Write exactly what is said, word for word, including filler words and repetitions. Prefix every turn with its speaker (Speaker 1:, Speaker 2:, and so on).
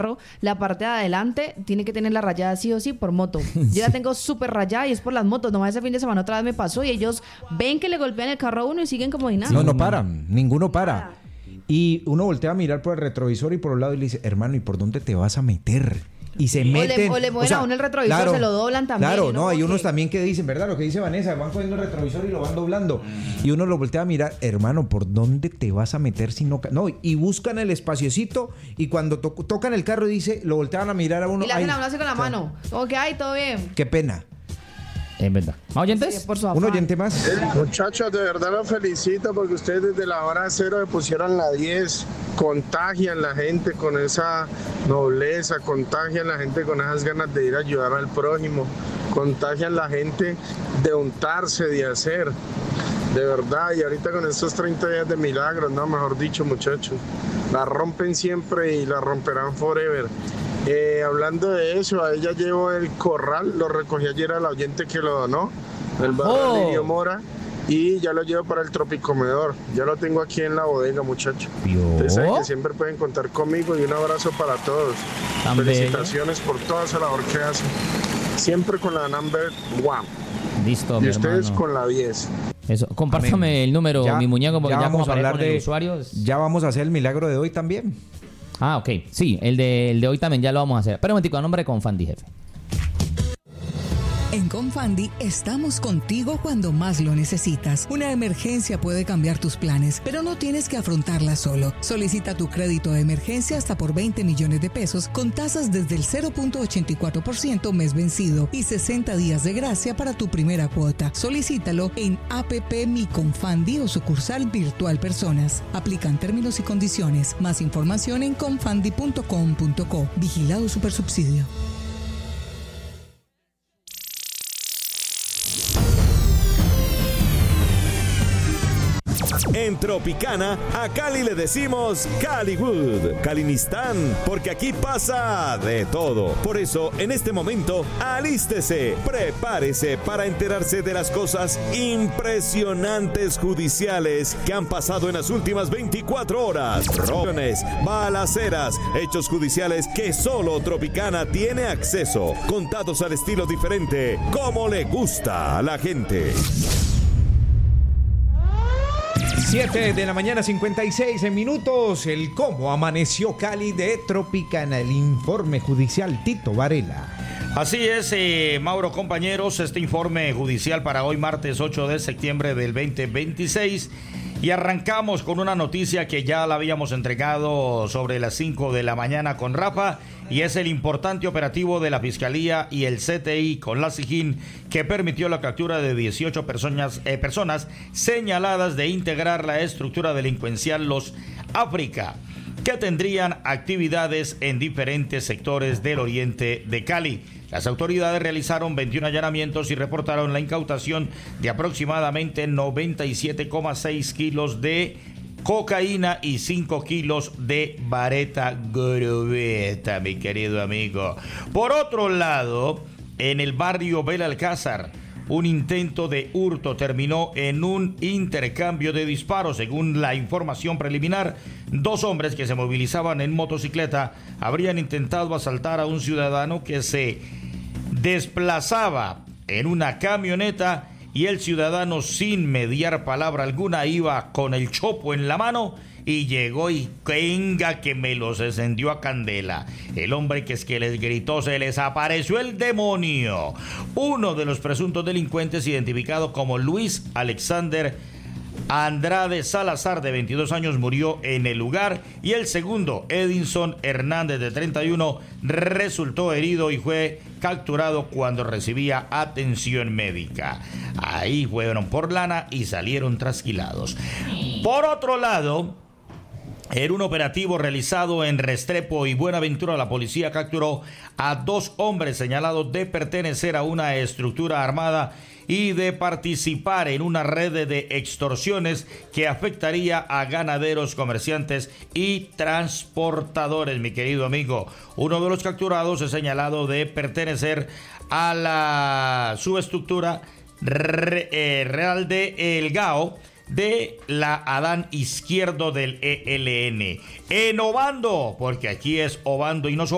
Speaker 1: la parte de adelante tiene que tener la rayada sí o sí por moto. Yo sí. la tengo súper rayada y es por las motos. Nomás ese fin de semana otra vez me pasó y ellos ven que le golpean el carro a uno y siguen como dinamo.
Speaker 2: No, no paran, ninguno para. Y uno voltea a mirar por el retrovisor y por un lado y le dice, hermano, ¿y por dónde te vas a meter? Y se meten.
Speaker 1: O le, o le mueven o sea, a uno el retrovisor,
Speaker 2: claro,
Speaker 1: se lo doblan también.
Speaker 2: Claro, no,
Speaker 1: no
Speaker 2: hay
Speaker 1: porque...
Speaker 2: unos también que dicen, ¿verdad? Lo que dice Vanessa, van cogiendo el retrovisor y lo van doblando. Y uno lo voltea a mirar, hermano, ¿por dónde te vas a meter si no? No, y buscan el espaciocito y cuando to tocan el carro dice, lo voltean a mirar a uno.
Speaker 1: Y le hacen a uno así con la mano. Como que, ay, todo bien.
Speaker 2: Qué pena.
Speaker 3: Es verdad. ¿Más oyentes?
Speaker 1: Sí, por su
Speaker 2: Un oyente más.
Speaker 4: Muchachos, de verdad los felicito porque ustedes desde la hora cero le pusieron la diez, contagian la gente con esa nobleza, contagian la gente con esas ganas de ir a ayudar al prójimo, contagian la gente de untarse, de hacer, de verdad. Y ahorita con estos treinta días de milagros, no, mejor dicho, muchachos, la rompen siempre y la romperán forever. Eh, hablando de eso, a ella llevo el corral, lo recogí ayer al oyente que lo donó, el barrio oh. Lidio Mora, y ya lo llevo para el Tropicomedor. Ya lo tengo aquí en la bodega, muchachos. Ustedes saben que siempre pueden contar conmigo y un abrazo para todos. Felicitaciones por toda esa labor que hacen. Siempre con la number one.
Speaker 3: Listo,
Speaker 4: y
Speaker 3: mi
Speaker 4: ustedes
Speaker 3: hermano.
Speaker 4: con la diez.
Speaker 3: Eso, compártame Amén. El número, ya, mi muñeco, porque ya,
Speaker 2: ya
Speaker 3: vamos a hablar
Speaker 2: de
Speaker 3: usuarios.
Speaker 2: Ya vamos a hacer el milagro de hoy también.
Speaker 3: Ah, ok. Sí, el de, el de hoy también ya lo vamos a hacer. Pero un momentico, a nombre de Confandi, jefe.
Speaker 5: En Confandi estamos contigo cuando más lo necesitas. Una emergencia puede cambiar tus planes, pero no tienes que afrontarla solo. Solicita tu crédito de emergencia hasta por veinte millones de pesos con tasas desde el cero punto ochenta y cuatro por ciento mes vencido y sesenta días de gracia para tu primera cuota. Solicítalo en app Mi Confandi o sucursal virtual Personas. Aplican términos y condiciones. Más información en confandi punto com punto co. Vigilado Supersubsidio.
Speaker 6: En Tropicana, a Cali le decimos Caliwood, Calinistán, porque aquí pasa de todo. Por eso, en este momento, alístese, prepárese para enterarse de las cosas impresionantes judiciales que han pasado en las últimas veinticuatro horas. Robiones, balaceras, hechos judiciales que solo Tropicana tiene acceso, contados al estilo diferente, como le gusta a la gente.
Speaker 2: siete de la mañana, cincuenta y seis minutos. El cómo amaneció Cali de Tropicana, el informe judicial Tito Varela.
Speaker 7: Así es, eh, Mauro, compañeros, este informe judicial para hoy, martes ocho de septiembre del veinte veintiséis. Y arrancamos con una noticia que ya la habíamos entregado sobre las cinco de la mañana con Rafa, y es el importante operativo de la Fiscalía y el C T I con la SIJIN que permitió la captura de dieciocho personas, eh, personas señaladas de integrar la estructura delincuencial Los África, que tendrían actividades en diferentes sectores del oriente de Cali. Las autoridades realizaron veintiún allanamientos y reportaron la incautación de aproximadamente noventa y siete coma seis kilos de cocaína y cinco kilos de vareta grubeta, mi querido amigo. Por otro lado, en el barrio Belalcázar, un intento de hurto terminó en un intercambio de disparos. Según la información preliminar, dos hombres que se movilizaban en motocicleta habrían intentado asaltar a un ciudadano que se desplazaba en una camioneta, y el ciudadano, sin mediar palabra alguna, iba con el chopo en la mano y llegó y venga que me los encendió a candela. El hombre que es que les gritó, se les apareció el demonio. Uno de los presuntos delincuentes, identificado como Luis Alexander Andrade Salazar, de veintidós años, murió en el lugar, y el segundo, Edinson Hernández, de treinta y uno, resultó herido y fue capturado cuando recibía atención médica. Ahí fueron por lana y salieron trasquilados. Por otro lado, en un operativo realizado en Restrepo y Buenaventura, la policía capturó a dos hombres señalados de pertenecer a una estructura armada y de participar en una red de extorsiones que afectaría a ganaderos, comerciantes y transportadores, mi querido amigo. Uno de los capturados es señalado de pertenecer a la subestructura re, eh, Real de El Gao de la Adán Izquierdo del E L N. En Obando, porque aquí es Obando y no